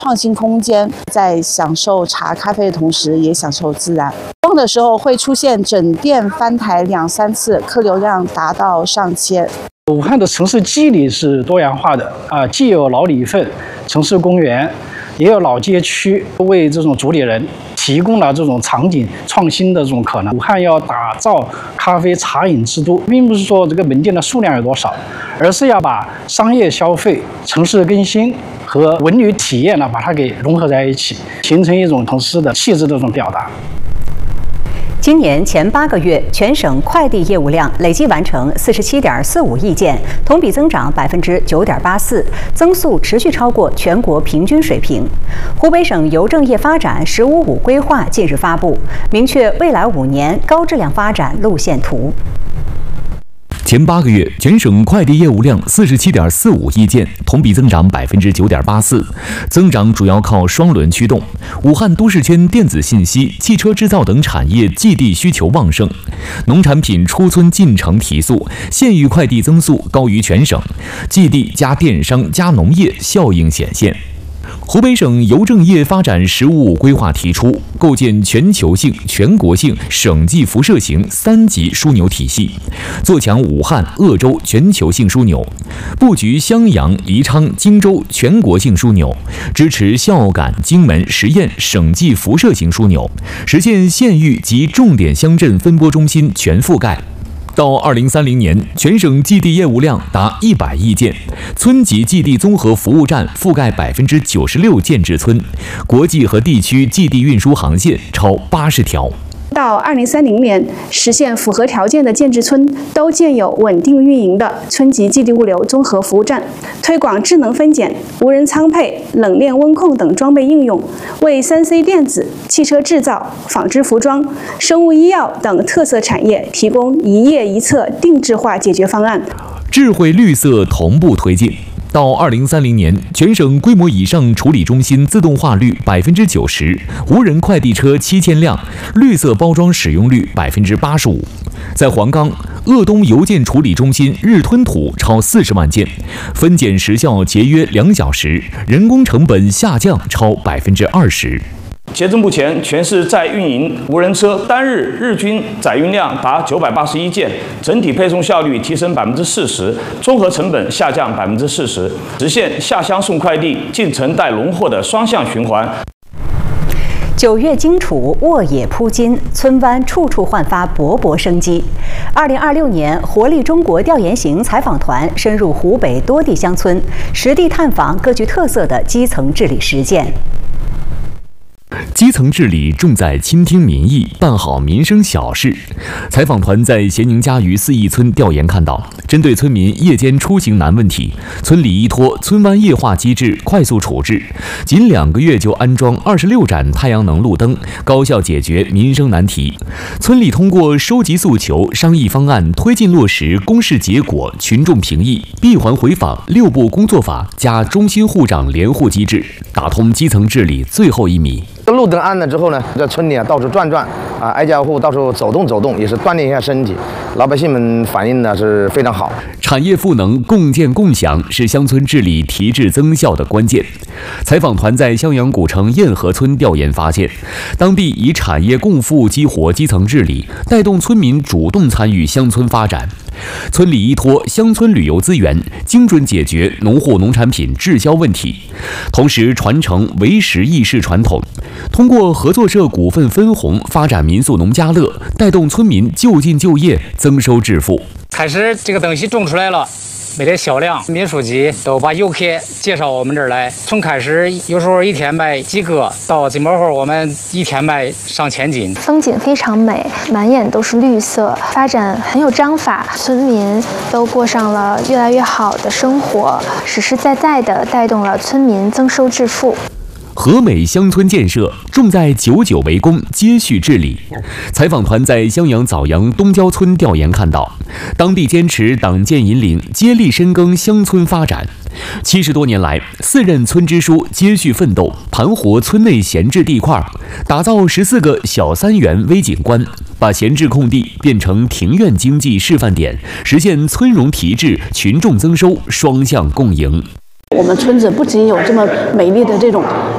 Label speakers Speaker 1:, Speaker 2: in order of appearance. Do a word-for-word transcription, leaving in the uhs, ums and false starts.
Speaker 1: 创新空间，在享受茶咖啡的同时，也享受自然。逛的时候会出现整店翻台两三次，客流量达到上千。
Speaker 2: 武汉的城市记忆里是多元化的啊，既有老里份、城市公园，也有老街区，为这种主理人提供了这种场景创新的这种可能。武汉要打造咖啡茶饮之都，并不是说这个门店的数量有多少，而是要把商业消费、城市更新和文旅体验呢，把它给融合在一起，形成一种城市的气质的这种表达。
Speaker 3: 今年前八个月，全省快递业务量累计完成四十七点四五亿件，同比增长百分之九点八四，增速持续超过全国平均水平。湖北省邮政业发展“十五五”规划近日发布，明确未来五年高质量发展路线图。
Speaker 4: 前八个月，全省快递业务量四十七点四五亿件，同比增长百分之九点八四，增长主要靠双轮驱动。武汉都市圈电子信息、汽车制造等产业寄递需求旺盛，农产品出村进程提速，县域快递增速高于全省，寄递加电商加农业效应显现。湖北省邮政业发展“十五五”规划提出，构建全球性、全国性、省际辐射型三级枢纽体系，做强武汉、鄂州全球性枢纽，布局襄阳、宜昌、荆州全国性枢纽，支持孝感、荆门、十堰省际辐射型枢纽，实现县域及重点乡镇分拨中心全覆盖。到二零三零年，全省寄递业务量达一百亿件，村级寄递综合服务站覆盖百分之九十六建制村，国际和地区寄递运输航线超八十条。
Speaker 5: 到二零三零年，实现符合条件的建制村都建有稳定运营的村级寄递物流综合服务站，推广智能分拣、无人仓配、冷链温控等装备应用，为 三 C 电子、汽车制造、纺织服装、生物医药等特色产业提供一页一册定制化解决方案。
Speaker 4: 智慧绿色同步推进。到二零三零年，全省规模以上处理中心自动化率百分之九十，无人快递车七千辆，绿色包装使用率百分之八十五。在黄冈，鄂东邮件处理中心日吞吐超四十万件，分拣时效节约两小时，人工成本下降超百分之二十。
Speaker 6: 截至目前，全市在运营无人车单日日均载运量达九百八十一件，整体配送效率提升百分之四十，综合成本下降百分之四十，实现下乡送快递、进城带农货的双向循环。
Speaker 3: 九月荆楚，沃野铺金，村湾处处焕发勃勃生机。二零二六年活力中国调研型采访团深入湖北多地乡村，实地探访各具特色的基层治理实践。
Speaker 4: 基层治理重在倾听民意，办好民生小事。采访团在咸宁家鱼四义村调研看到，针对村民夜间出行难问题，村里依托村湾液化机制快速处置，仅两个月就安装二十六盏太阳能路灯，高效解决民生难题。村里通过收集诉求、商议方案，推进落实公示结果、群众评议、闭环回访六步工作法加中心护长联护机制，打通基层治理最后一米。
Speaker 7: 路灯安了之后呢，在村里啊到处转转啊，挨家户到处走动走动，也是锻炼一下身体。老百姓们反应呢是非常好。
Speaker 4: 产业赋能、共建共享是乡村治理提质增效的关键。采访团在襄阳古城堰河村调研发现，当地以产业共富激活基层治理，带动村民主动参与乡村发展。村里依托乡村旅游资源，精准解决农户农产品滞销问题，同时传承为食易事传统，通过合作社股份分红发展民宿农家乐，带动村民就近就业，增收致富。
Speaker 8: 开始这个东西种出来了，每天销量，民书记都把游客介绍我们这儿来。从开始有时候一天卖几个，到今末后我们一天卖上千斤。
Speaker 9: 风景非常美，满眼都是绿色，发展很有章法，村民都过上了越来越好的生活，实实在在地带动了村民增收致富。
Speaker 4: 和美乡村建设重在久久为功，接续治理。采访团在襄阳枣阳东郊村调研看到，当地坚持党建引领，接力深耕乡村发展。七十多年来，四任村支书接续奋斗，盘活村内闲置地块，打造十四个小三元微景观，把闲置空地变成庭院经济示范点，实现村容提质、群众增收双向共赢。
Speaker 10: 我们村子不仅有这么美丽的这种